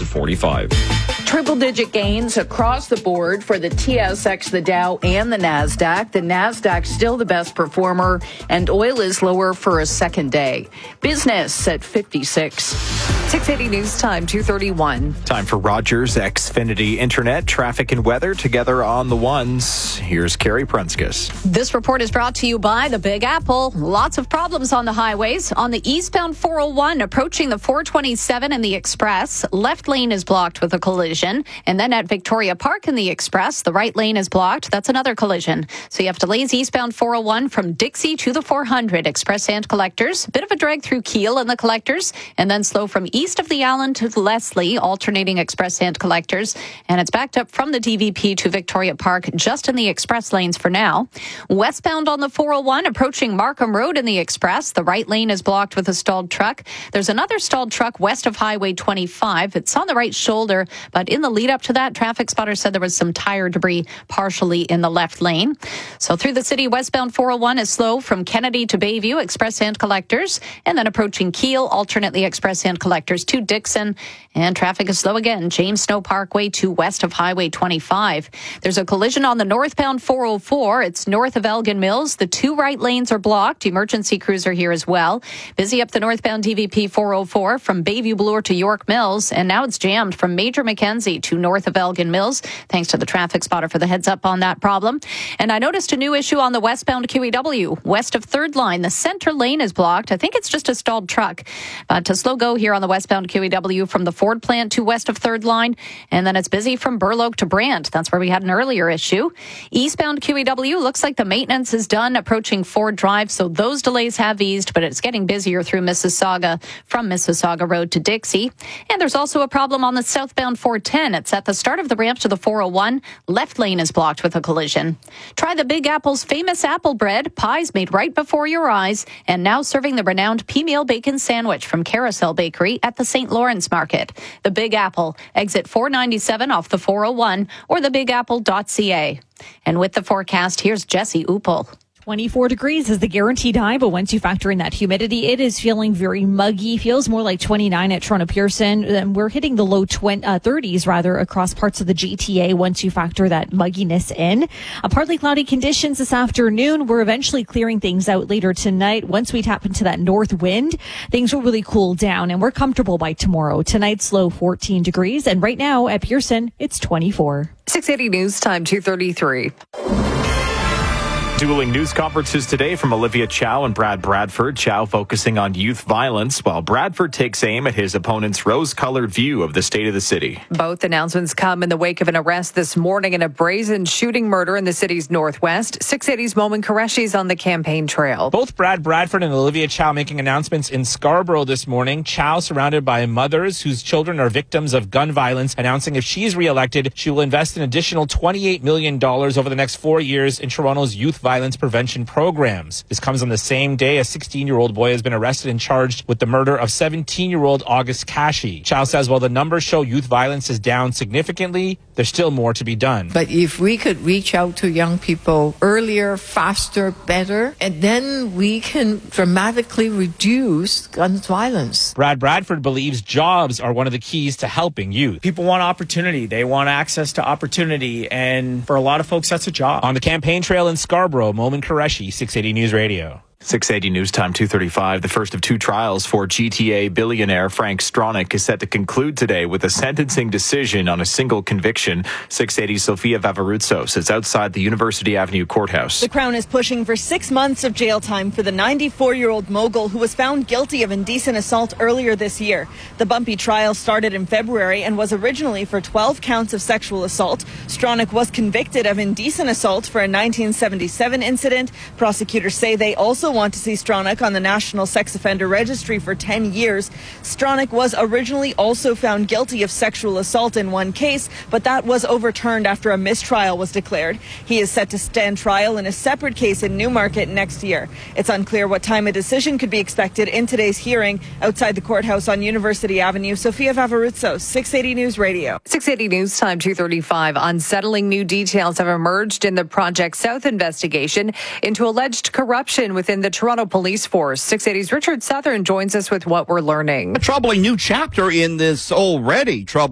at 45. Triple-digit gains across the board for the TSX, the Dow, and the NASDAQ. The NASDAQ still the best performer, and oil is lower for a second day. Business at 56. 680 News Time, 2:31. Time for Rogers Xfinity Internet, traffic and weather together on the ones. Here's Carrie Prunskis. This report is brought to you by the Big Apple. Lots of problems on the highways. On the eastbound 401, approaching the 427 and the Express, left lane is blocked with a collision. And then at Victoria Park in the Express, the right lane is blocked. That's another collision. So you have delays eastbound 401 from Dixie to the 400 Express and Collectors. Bit of a drag through Kiel and the Collectors, and then slow from east of the Allen to Leslie, alternating Express and Collectors. And it's backed up from the DVP to Victoria Park, just in the Express lanes for now. Westbound on the 401, approaching Markham Road in the Express, the right lane is blocked with a stalled truck. There's another stalled truck west of Highway 25. It's on the right shoulder, but in the lead up to that, traffic spotters said there was some tire debris partially in the left lane. So through the city, westbound 401 is slow from Kennedy to Bayview, Express and Collectors, and then approaching Kiel, alternately Express and Collectors to Dixon. And traffic is slow again, James Snow Parkway to west of Highway 25. There's a collision on the northbound 404. It's north of Elgin Mills. The two right lanes are blocked. Emergency crews are here as well. Busy up the northbound DVP 404 from Bayview Bloor to York Mills. And now it's jammed from Major Mackenzie to north of Elgin Mills. Thanks to the traffic spotter for the heads up on that problem. And I noticed a new issue on the westbound QEW. West of 3rd Line, the center lane is blocked. I think it's just a stalled truck. But a slow go here on the westbound QEW from the Ford plant to west of 3rd Line. And then it's busy from Burloak to Brant. That's where we had an earlier issue. Eastbound QEW looks like the maintenance is done approaching Ford Drive. So those delays have eased, but it's getting busier through Mississauga from Mississauga Road to Dixie. And there's also a problem on the southbound 410. It's at the start of the ramp to the 401. Left lane is blocked with a collision. Try the Big Apple's famous apple bread, pies made right before your eyes, and now serving the renowned P-Meal Bacon Sandwich from Carousel Bakery at the St. Lawrence Market. The Big Apple, exit 497 off the 401 or thebigapple.ca. And with the forecast, here's Jesse Uppel. 24 degrees is the guaranteed high, but once you factor in that humidity, it is feeling very muggy. Feels more like 29 at Toronto Pearson. And we're hitting the low 30s rather across parts of the GTA once you factor that mugginess in. Partly cloudy conditions this afternoon. We're eventually clearing things out later tonight. Once we tap into that north wind, things will really cool down and we're comfortable by tomorrow. Tonight's low 14 degrees. And right now at Pearson, it's 24. 680 News Time, 2:33. Dueling news conferences today from Olivia Chow and Brad Bradford. Chow focusing on youth violence, while Bradford takes aim at his opponent's rose-colored view of the state of the city. Both announcements come in the wake of an arrest this morning in a brazen shooting murder in the city's northwest. 680's Momin Qureshi's on the campaign trail. Both Brad Bradford and Olivia Chow making announcements in Scarborough this morning. Chow surrounded by mothers whose children are victims of gun violence, announcing if she's reelected, she will invest an additional $28 million over the next 4 years in Toronto's youth violence prevention programs. This comes on the same day a 16-year-old boy has been arrested and charged with the murder of 17-year-old August Kashi. Chow says while the numbers show youth violence is down significantly, there's still more to be done. But if we could reach out to young people earlier, faster, better, and then we can dramatically reduce gun violence. Brad Bradford believes jobs are one of the keys to helping youth. People want opportunity. They want access to opportunity. And for a lot of folks, that's a job. On the campaign trail in Scarborough, Momin Qureshi, 680 News Radio. 680 News Time, 2:35. The first of two trials for GTA billionaire Frank Stronach is set to conclude today with a sentencing decision on a single conviction. 680's Sofia Vavarutsos is outside the University Avenue courthouse. The Crown is pushing for 6 months of jail time for the 94-year-old mogul who was found guilty of indecent assault earlier this year. The bumpy trial started in February and was originally for 12 counts of sexual assault. Stronach was convicted of indecent assault for a 1977 incident. Prosecutors say they also want to see Stronach on the National Sex Offender Registry for 10 years. Stronach was originally also found guilty of sexual assault in one case, but that was overturned after a mistrial was declared. He is set to stand trial in a separate case in Newmarket next year. It's unclear what time a decision could be expected in today's hearing outside the courthouse on University Avenue. Sofia Vavarutsos, 680 News Radio. 680 News Time, 2:35. Unsettling new details have emerged in the Project South investigation into alleged corruption within the Toronto Police Force. 680's Richard Southern joins us with what we're learning. A troubling new chapter in this already troubling